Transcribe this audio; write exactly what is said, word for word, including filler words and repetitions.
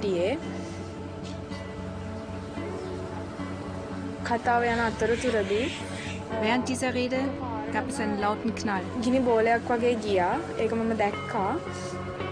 හිටියේ. කතාව යන අතරතුරදී Während dieser Rede gab es einen lauten Knall. ගිනි බෝලයක් වගේ ගියා. ඒක මම දැක්කා.